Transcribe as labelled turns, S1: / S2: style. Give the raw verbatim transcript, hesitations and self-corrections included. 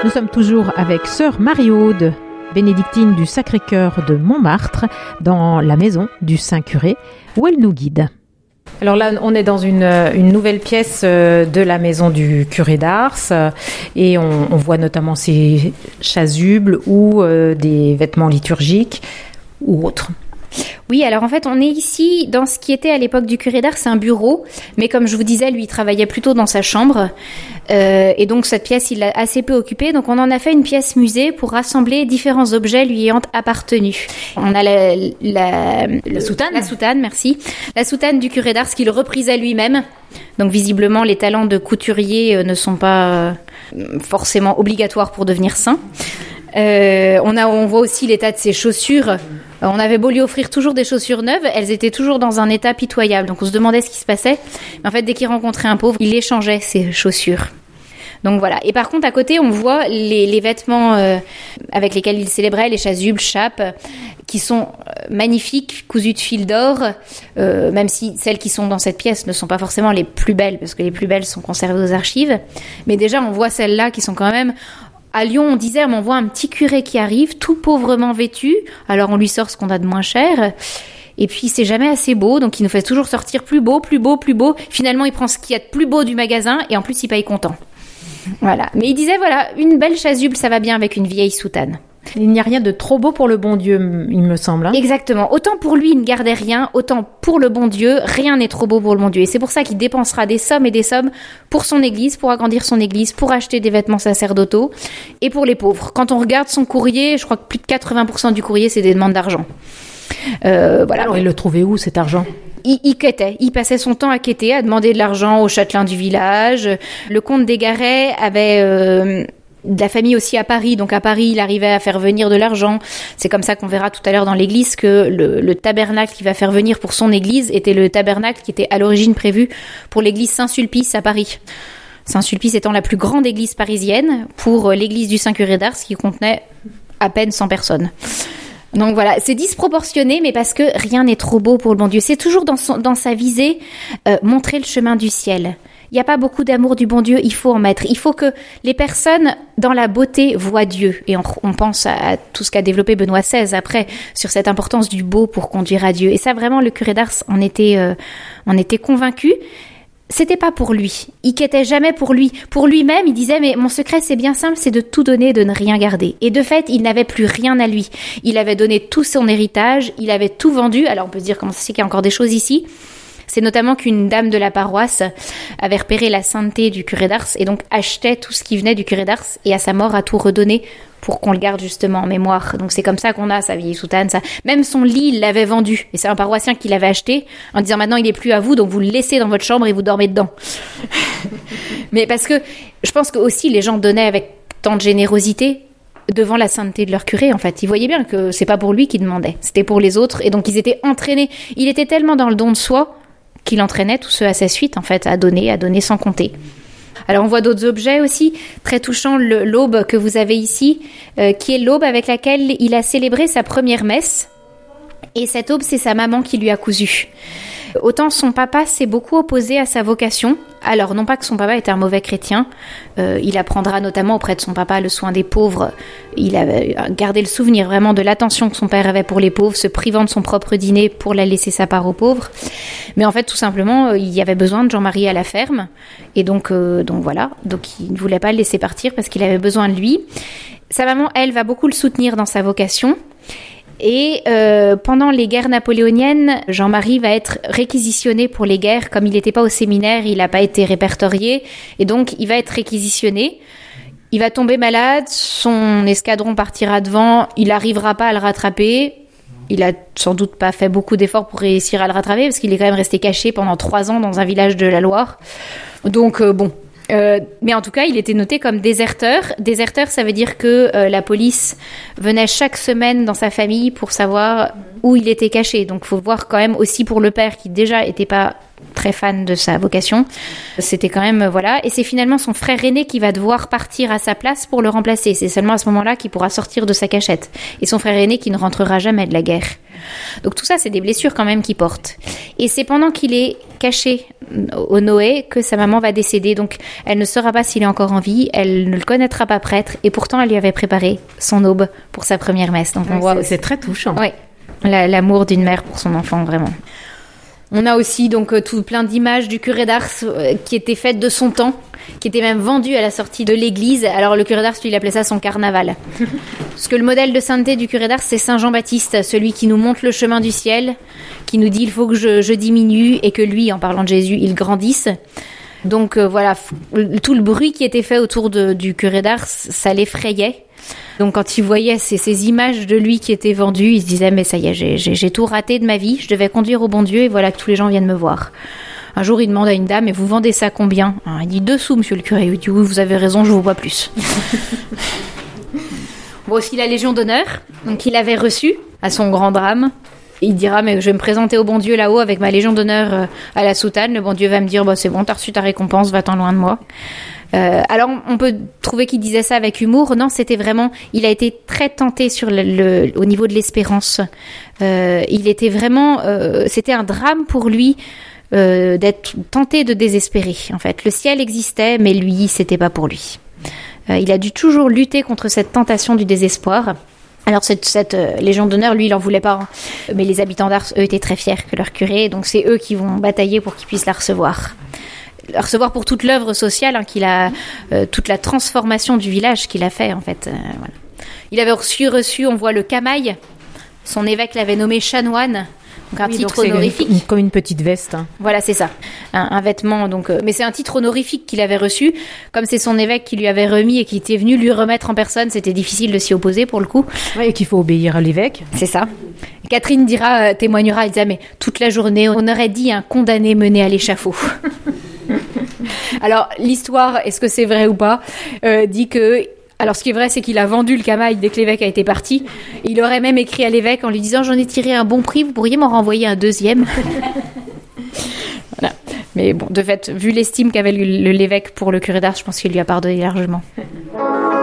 S1: Nous sommes toujours avec sœur Marie-Aude, bénédictine du Sacré-Cœur de Montmartre, dans la maison du Saint-Curé, où elle nous guide. Alors là, on est dans une, une nouvelle pièce de la maison du curé d'Ars et on, on voit notamment ces chasubles ou euh, des vêtements liturgiques ou autres.
S2: Oui, alors en fait, on est ici dans ce qui était à l'époque du curé d'Ars, c'est un bureau, mais comme je vous disais, lui, il travaillait plutôt dans sa chambre, euh, et donc cette pièce, il l'a assez peu occupée, donc on en a fait une pièce musée pour rassembler différents objets lui ayant appartenu. On a la, la,
S1: la soutane,
S2: la soutane, merci, la soutane du curé d'Ars qu'il reprisait lui-même. Donc visiblement, les talents de couturier ne sont pas forcément obligatoires pour devenir saint. Euh, on a, on voit aussi l'état de ses chaussures. On avait beau lui offrir toujours des chaussures neuves, elles étaient toujours dans un état pitoyable. Donc on se demandait ce qui se passait. Mais en fait, dès qu'il rencontrait un pauvre, il échangeait ses chaussures. Donc voilà. Et par contre, à côté, on voit les, les vêtements euh, avec lesquels il célébrait, les chasubles, chapes, qui sont magnifiques, cousus de fil d'or, euh, même si celles qui sont dans cette pièce ne sont pas forcément les plus belles, parce que les plus belles sont conservées aux archives. Mais déjà, on voit celles-là qui sont quand même... À Lyon, on disait, on voit un petit curé qui arrive, tout pauvrement vêtu. Alors, on lui sort ce qu'on a de moins cher. Et puis, c'est jamais assez beau. Donc, il nous fait toujours sortir plus beau, plus beau, plus beau. Finalement, il prend ce qu'il y a de plus beau du magasin. Et en plus, il paye content. Voilà. Mais il disait, voilà, une belle chasuble, ça va bien avec une vieille soutane.
S1: Il n'y a rien de trop beau pour le bon Dieu, il me semble. Hein.
S2: Exactement. Autant pour lui, il ne gardait rien, autant pour le bon Dieu, rien n'est trop beau pour le bon Dieu. Et c'est pour ça qu'il dépensera des sommes et des sommes pour son église, pour agrandir son église, pour acheter des vêtements sacerdotaux et pour les pauvres. Quand on regarde son courrier, je crois que plus de quatre-vingts pour cent du courrier, c'est des demandes d'argent. Euh, voilà.
S1: Alors, il le trouvait où, cet argent ?
S2: Il, il quêtait, il passait son temps à quêter, à demander de l'argent au châtelain du village. Le comte d'Égaret avait... Euh, de la famille aussi à Paris, donc à Paris il arrivait à faire venir de l'argent. C'est comme ça qu'on verra tout à l'heure dans l'église que le, le tabernacle qu'il va faire venir pour son église était le tabernacle qui était à l'origine prévu pour l'église Saint-Sulpice à Paris. Saint-Sulpice étant la plus grande église parisienne pour l'église du Saint-Curé d'Ars qui contenait à peine cent personnes. Donc voilà, c'est disproportionné, mais parce que rien n'est trop beau pour le bon Dieu. C'est toujours dans, son, dans sa visée, euh, montrer le chemin du ciel. Il n'y a pas beaucoup d'amour du bon Dieu, il faut en mettre. Il faut que les personnes, dans la beauté, voient Dieu. Et on, on pense à, à tout ce qu'a développé Benoît seize après, sur cette importance du beau pour conduire à Dieu. Et ça, vraiment, le curé d'Ars en était, euh, en était convaincu. C'était pas pour lui. Il quêtait jamais pour lui. Pour lui-même, il disait, mais mon secret, c'est bien simple, c'est de tout donner et de ne rien garder. Et de fait, il n'avait plus rien à lui. Il avait donné tout son héritage, il avait tout vendu. Alors, on peut se dire, comment ça se fait qu'il y a encore des choses ici ? C'est notamment qu'une dame de la paroisse avait repéré la sainteté du curé d'Ars et donc achetait tout ce qui venait du curé d'Ars et à sa mort a tout redonné pour qu'on le garde justement en mémoire. Donc c'est comme ça qu'on a sa vieille soutane. Ça. Même son lit, il l'avait vendu et c'est un paroissien qui l'avait acheté en disant maintenant il n'est plus à vous donc vous le laissez dans votre chambre et vous dormez dedans. Mais parce que je pense que aussi les gens donnaient avec tant de générosité devant la sainteté de leur curé, en fait. Ils voyaient bien que c'est pas pour lui qu'ils demandaient, c'était pour les autres et donc ils étaient entraînés. Il était tellement dans le don de soi qu'il entraînait tous ceux à sa suite, en fait, à donner, à donner sans compter. Alors, on voit d'autres objets aussi, très touchants, le, l'aube que vous avez ici, euh, qui est l'aube avec laquelle il a célébré sa première messe. Et cette aube, c'est sa maman qui lui a cousu. Autant son papa s'est beaucoup opposé à sa vocation. Alors, non pas que son papa était un mauvais chrétien, euh, il apprendra notamment auprès de son papa le soin des pauvres. Il a gardé le souvenir vraiment de l'attention que son père avait pour les pauvres, se privant de son propre dîner pour la laisser sa part aux pauvres. Mais en fait, tout simplement, il y avait besoin de Jean-Marie à la ferme. Et donc, euh, donc voilà, donc il ne voulait pas le laisser partir parce qu'il avait besoin de lui. Sa maman, elle, va beaucoup le soutenir dans sa vocation. Et euh, pendant les guerres napoléoniennes, Jean-Marie va être réquisitionné pour les guerres. Comme il n'était pas au séminaire, il n'a pas été répertorié. Et donc, il va être réquisitionné. Il va tomber malade, son escadron partira devant, il n'arrivera pas à le rattraper. Il a sans doute pas fait beaucoup d'efforts pour réussir à le rattraper, parce qu'il est quand même resté caché pendant trois ans dans un village de la Loire. Donc, euh, bon... Euh, mais en tout cas, il était noté comme déserteur. Déserteur, ça veut dire que euh, la police venait chaque semaine dans sa famille pour savoir où il était caché. Donc, il faut voir quand même aussi pour le père qui déjà était pas très fan de sa vocation. C'était quand même, voilà. Et c'est finalement son frère aîné qui va devoir partir à sa place pour le remplacer. C'est seulement à ce moment-là qu'il pourra sortir de sa cachette. Et son frère aîné qui ne rentrera jamais de la guerre. Donc tout ça, c'est des blessures quand même qu'il porte. Et c'est pendant qu'il est caché au Noé que sa maman va décéder. Donc elle ne saura pas s'il est encore en vie. Elle ne le connaîtra pas prêtre. Et pourtant, elle lui avait préparé son aube pour sa première messe. Donc on
S1: ouais,
S2: voit
S1: c'est,
S2: aussi...
S1: c'est très touchant.
S2: Oui, la, l'amour d'une mère pour son enfant, vraiment. On a aussi donc euh, tout plein d'images du curé d'Ars euh, qui étaient faites de son temps, qui étaient même vendues à la sortie de l'église. Alors le curé d'Ars, lui, il appelait ça son carnaval. Parce que le modèle de sainteté du curé d'Ars, c'est Saint Jean-Baptiste, celui qui nous montre le chemin du ciel, qui nous dit il faut que je, je diminue et que lui, en parlant de Jésus, il grandisse. Donc euh, voilà, f- tout le bruit qui était fait autour de, du curé d'Ars, ça l'effrayait. Donc quand il voyait ces, ces images de lui qui étaient vendues, il se disait mais ça y est, j'ai, j'ai, j'ai tout raté de ma vie, je devais conduire au bon Dieu et voilà que tous les gens viennent me voir. Un jour il demande à une dame, et vous vendez ça combien ? Alors, il dit deux sous monsieur le curé. Il dit oui vous avez raison, je vous vois plus. Bon, aussi la Légion d'honneur, donc il avait reçu à son grand drame. Il dira mais je vais me présenter au bon Dieu là-haut avec ma Légion d'honneur à la soutane. Le bon Dieu va me dire bah, c'est bon, t'as reçu ta récompense, va-t'en loin de moi. Euh, alors on peut trouver qu'il disait ça avec humour. Non, c'était vraiment, il a été très tenté sur le, le au niveau de l'espérance. Euh, il était vraiment, euh, c'était un drame pour lui euh, d'être tenté de désespérer. En fait, le ciel existait, mais lui, c'était pas pour lui. Euh, il a dû toujours lutter contre cette tentation du désespoir. Alors cette, cette euh, Légion d'honneur, lui, il en voulait pas. Hein. Mais les habitants d'Ars, eux, étaient très fiers que leur curé. Donc c'est eux qui vont batailler pour qu'ils puissent la recevoir. La recevoir pour toute l'œuvre sociale hein, qu'il a, euh, toute la transformation du village qu'il a fait en fait. Euh, voilà. Il avait reçu, reçu, on voit le camail. Son évêque l'avait nommé chanoine. Donc un oui, titre donc honorifique.
S1: Une, comme une petite veste. Hein.
S2: Voilà, c'est ça. Un, un vêtement. Donc, euh, mais c'est un titre honorifique qu'il avait reçu. Comme c'est son évêque qui lui avait remis et qui était venu lui remettre en personne, c'était difficile de s'y opposer pour le coup.
S1: Oui, et qu'il faut obéir à l'évêque.
S2: C'est ça. Catherine dira, euh, témoignera, elle disait, mais toute la journée, on aurait dit un condamné mené à l'échafaud. Alors, l'histoire, est-ce que c'est vrai ou pas, euh, dit que... Alors, ce qui est vrai, c'est qu'il a vendu le camail dès que l'évêque a été parti. Il aurait même écrit à l'évêque en lui disant « J'en ai tiré un bon prix, vous pourriez m'en renvoyer un deuxième ?» Voilà. Mais bon, de fait, vu l'estime qu'avait le, le, l'évêque pour le curé d'Ars, je pense qu'il lui a pardonné largement.